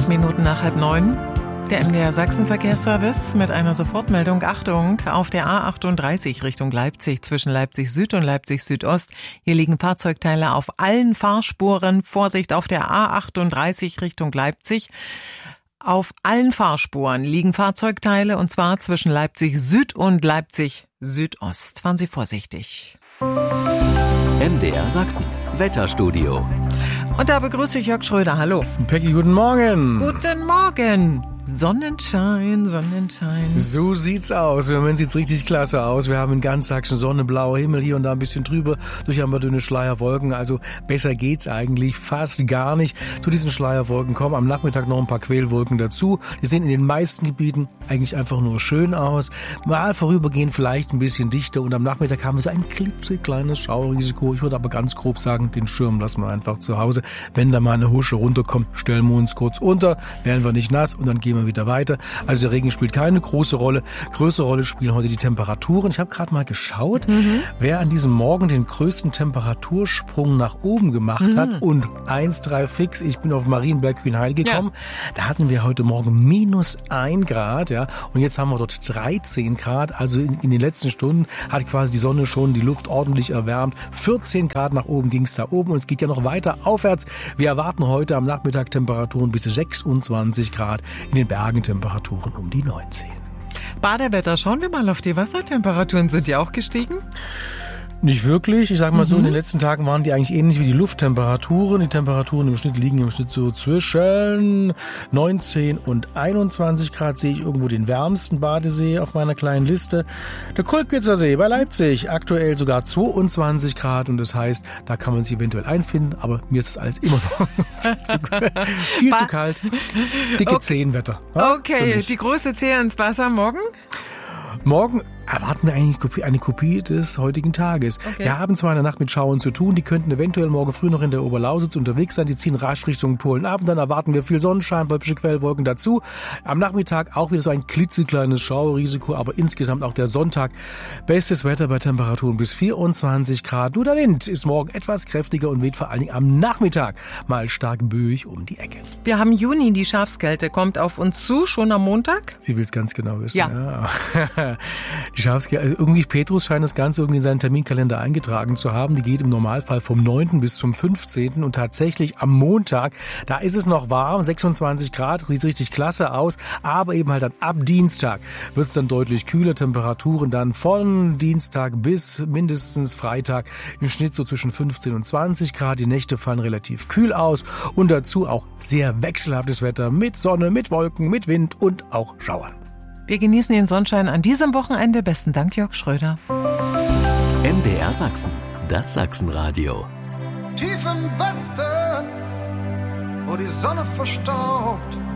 8 Minuten nach 8:30. Der MDR Sachsen-Verkehrsservice mit einer Sofortmeldung. Achtung, auf der A38 Richtung Leipzig zwischen Leipzig Süd und Leipzig Südost. Hier liegen Fahrzeugteile auf allen Fahrspuren. Vorsicht, auf der A38 Richtung Leipzig. Auf allen Fahrspuren liegen Fahrzeugteile und zwar zwischen Leipzig Süd und Leipzig Südost. Fahren Sie vorsichtig. MDR Sachsen, Wetterstudio. Und da begrüße ich Jörg Schröder. Hallo. Peggy, guten Morgen. Guten Morgen. Sonnenschein. So sieht's aus. Im Moment sieht's richtig klasse aus. Wir haben in ganz Sachsen Sonne, blauer Himmel, hier und da ein bisschen trüber. Durch haben wir dünne Schleierwolken. Also besser geht's eigentlich fast gar nicht. Zu diesen Schleierwolken kommen am Nachmittag noch ein paar Quellwolken dazu. Die sehen in den meisten Gebieten eigentlich einfach nur schön aus. Mal vorübergehend vielleicht ein bisschen dichter. Und am Nachmittag haben wir so ein klitzekleines Schaurisiko. Ich würde aber ganz grob sagen, den Schirm lassen wir einfach zu Hause. Wenn da mal eine Husche runterkommt, stellen wir uns kurz unter, werden wir nicht nass und dann gehen wir wieder weiter. Also der Regen spielt keine große Rolle. Größere Rolle spielen heute die Temperaturen. Ich habe gerade mal geschaut, wer an diesem Morgen den größten Temperatursprung nach oben gemacht hat. Und 1,3 fix. Ich bin auf Marienberg Grünheide gekommen. Ja. Da hatten wir heute Morgen -1 Grad. Ja, und jetzt haben wir dort 13 Grad. Also in den letzten Stunden hat quasi die Sonne schon die Luft ordentlich erwärmt. 14 Grad nach oben ging es da oben. Und es geht ja noch weiter aufwärts. Wir erwarten heute am Nachmittag Temperaturen bis 26 Grad. In den Bergen Temperaturen um die 19. Badewetter, schauen wir mal auf die Wassertemperaturen. Sind die auch gestiegen? Nicht wirklich. Ich sag mal so, in den letzten Tagen waren die eigentlich ähnlich wie die Lufttemperaturen. Die Temperaturen im Schnitt liegen so zwischen 19 und 21 Grad. Sehe ich irgendwo den wärmsten Badesee auf meiner kleinen Liste. Der Kulpitzer See bei Leipzig, aktuell sogar 22 Grad. Und das heißt, da kann man sich eventuell einfinden. Aber mir ist das alles immer noch viel zu kalt. Dicke Zehenwetter. Ja, okay, die große Zehe ins Wasser morgen? Morgen erwarten wir eigentlich eine Kopie des heutigen Tages. Okay. Wir haben zwar in der Nacht mit Schauern zu tun, die könnten eventuell morgen früh noch in der Oberlausitz unterwegs sein, die ziehen rasch Richtung Polen ab und dann erwarten wir viel Sonnenschein, wölbische Quellwolken dazu. Am Nachmittag auch wieder so ein klitzekleines Schauerrisiko, aber insgesamt auch der Sonntag. Bestes Wetter bei Temperaturen bis 24 Grad. Nur der Wind ist morgen etwas kräftiger und weht vor allen Dingen am Nachmittag mal stark böig um die Ecke. Wir haben Juni, die Schafskälte kommt auf uns zu, schon am Montag? Sie will es ganz genau wissen. Ja. Die Schafskälte, also irgendwie Petrus scheint das Ganze irgendwie in seinen Terminkalender eingetragen zu haben. Die geht im Normalfall vom 9. bis zum 15. Und tatsächlich am Montag, da ist es noch warm, 26 Grad, sieht richtig klasse aus. Aber eben halt dann ab Dienstag wird es dann deutlich kühler. Temperaturen dann von Dienstag bis mindestens Freitag im Schnitt so zwischen 15 und 20 Grad. Die Nächte fallen relativ kühl aus und dazu auch sehr wechselhaftes Wetter mit Sonne, mit Wolken, mit Wind und auch Schauern. Wir genießen den Sonnenschein an diesem Wochenende. Besten Dank, Jörg Schröder. MDR Sachsen, das Sachsenradio. Tief im Westen, wo die Sonne verstaubt,